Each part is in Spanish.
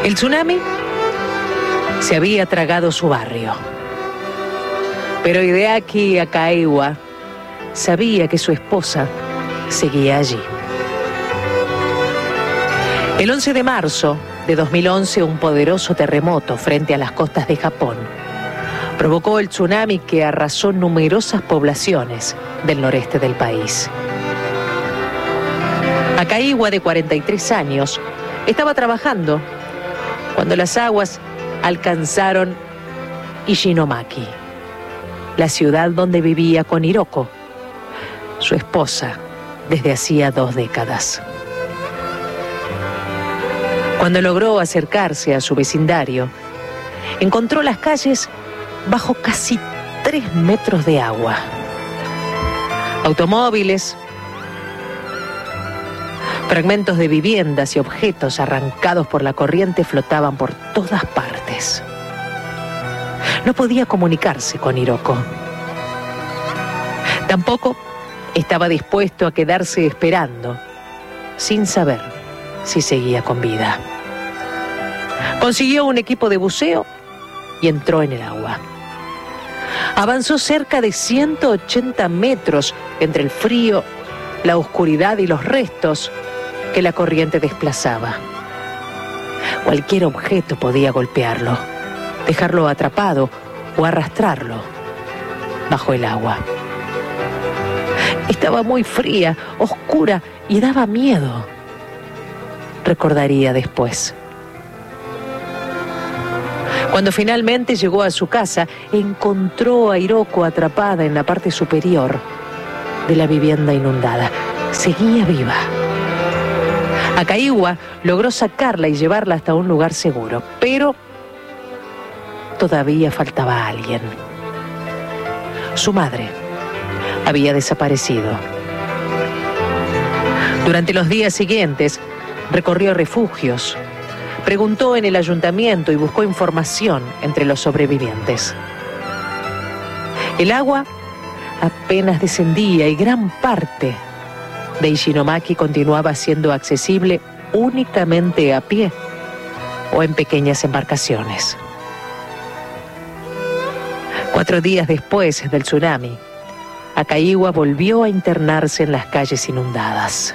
El tsunami se había tragado su barrio. Pero Hideaki Akaiwa sabía que su esposa seguía allí. El 11 de marzo de 2011, un poderoso terremoto frente a las costas de Japón provocó el tsunami que arrasó numerosas poblaciones del noreste del país. Akaiwa, de 43 años, estaba trabajando cuando las aguas alcanzaron Ishinomaki, la ciudad donde vivía con Hiroko, su esposa, desde hacía 2 décadas. Cuando logró acercarse a su vecindario, encontró las calles bajo casi 3 metros de agua. Automóviles, fragmentos de viviendas y objetos arrancados por la corriente flotaban por todas partes. No podía comunicarse con Hiroko. Tampoco estaba dispuesto a quedarse esperando, sin saber si seguía con vida. Consiguió un equipo de buceo y entró en el agua. Avanzó cerca de 180 metros entre el frío, la oscuridad y los restos que la corriente desplazaba. Cualquier objeto podía golpearlo, dejarlo atrapado o arrastrarlo bajo el agua. Estaba muy fría, oscura y daba miedo, recordaría después. Cuando finalmente llegó a su casa, encontró a Hiroko atrapada en la parte superior de la vivienda inundada. Seguía viva. Akaiwa logró sacarla y llevarla hasta un lugar seguro, pero todavía faltaba alguien. Su madre había desaparecido. Durante los días siguientes, recorrió refugios, preguntó en el ayuntamiento y buscó información entre los sobrevivientes. El agua apenas descendía y gran parte de Ishinomaki continuaba siendo accesible únicamente a pie o en pequeñas embarcaciones. 4 días después del tsunami, Akaiwa volvió a internarse en las calles inundadas.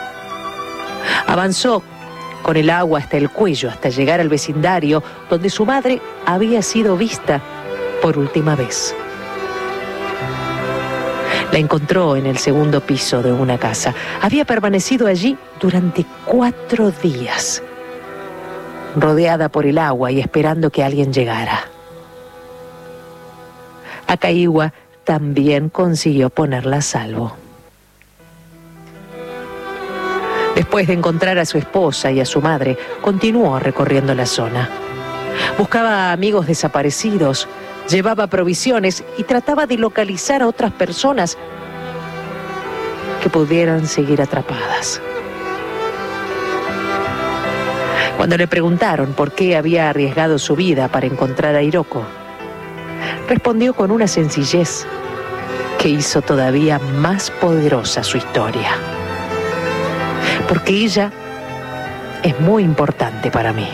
Avanzó con el agua hasta el cuello, hasta llegar al vecindario donde su madre había sido vista por última vez. La encontró en el segundo piso de una casa. Había permanecido allí durante 4 días, rodeada por el agua y esperando que alguien llegara. Akaiwa también consiguió ponerla a salvo. Después de encontrar a su esposa y a su madre, continuó recorriendo la zona. Buscaba a amigos desaparecidos, llevaba provisiones y trataba de localizar a otras personas que pudieran seguir atrapadas. Cuando le preguntaron por qué había arriesgado su vida para encontrar a Hiroko, respondió con una sencillez que hizo todavía más poderosa su historia. Porque ella es muy importante para mí.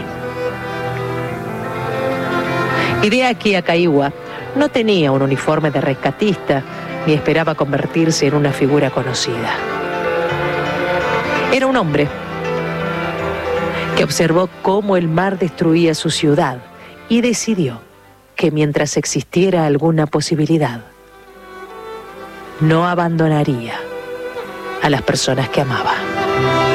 Hideaki Akaiwa no tenía un uniforme de rescatista ni esperaba convertirse en una figura conocida. Era un hombre que observó cómo el mar destruía su ciudad y decidió que mientras existiera alguna posibilidad, no abandonaría a las personas que amaba.